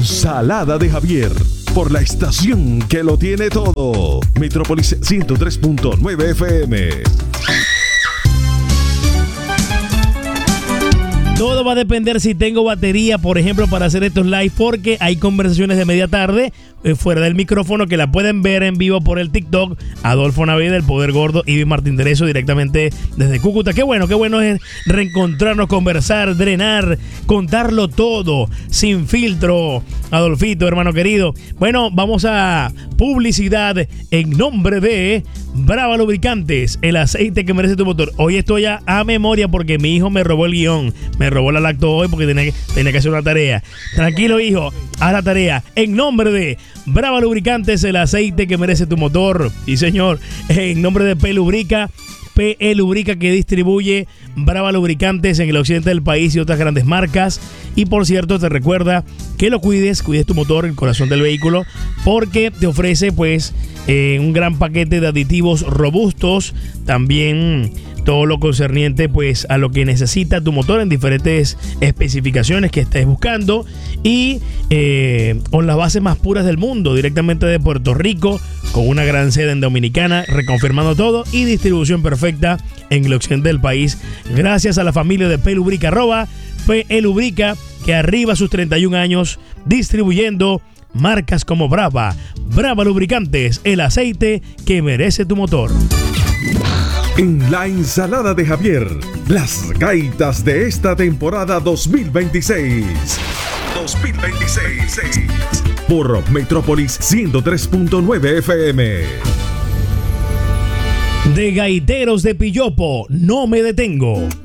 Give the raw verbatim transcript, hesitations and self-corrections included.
ensalada de Javier, por la estación que lo tiene todo. Metrópolis ciento tres punto nueve F M. Todo va a depender si tengo batería, por ejemplo, para hacer estos live, porque hay conversaciones de media tarde eh, fuera del micrófono que la pueden ver en vivo por el TikTok. Adolfo Navidad, El Poder Gordo y Martín Tereso directamente desde Cúcuta. Qué bueno, qué bueno es reencontrarnos, conversar, drenar, contarlo todo, sin filtro. Adolfito, hermano querido. Bueno, vamos a publicidad en nombre de Brava Lubricantes, el aceite que merece tu motor. Hoy estoy a, a memoria porque mi hijo me robó el guión. Me robó la lacto hoy porque tenía que, tenía que hacer una tarea. Tranquilo, hijo, haz la tarea. En nombre de Brava Lubricantes, el aceite que merece tu motor. Y señor, en nombre de P. Lubrica, P E Lubrica, que distribuye Brava Lubricantes en el occidente del país y otras grandes marcas. Y por cierto, te recuerda que lo cuides, cuides tu motor, el corazón del vehículo, porque te ofrece pues eh, un gran paquete de aditivos robustos. También todo lo concerniente pues a lo que necesita tu motor en diferentes especificaciones que estés buscando, y eh, con las bases más puras del mundo, directamente de Puerto Rico, con una gran sede en Dominicana, reconfirmando todo, y distribución perfecta en el occidente del país, gracias a la familia de P. Lubrica, arroba P. Lubrica, que arriba sus treinta y un años distribuyendo marcas como Brava. Brava Lubricantes, el aceite que merece tu motor. En la ensalada de Javier, las gaitas de esta temporada dos mil veintiséis. dos mil veintiséis. Por Metrópolis ciento tres punto nueve F M. De gaiteros de Pillopo, no me detengo.